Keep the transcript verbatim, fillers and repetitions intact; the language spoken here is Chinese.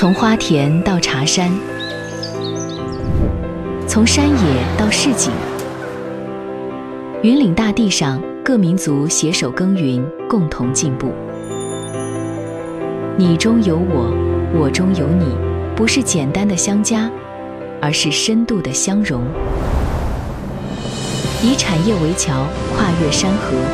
从花田到茶山，从山野到市井，云岭大地上，各民族携手耕耘，共同进步。你中有我，我中有你，不是简单的相加，而是深度的相融。以产业为桥，跨越山河，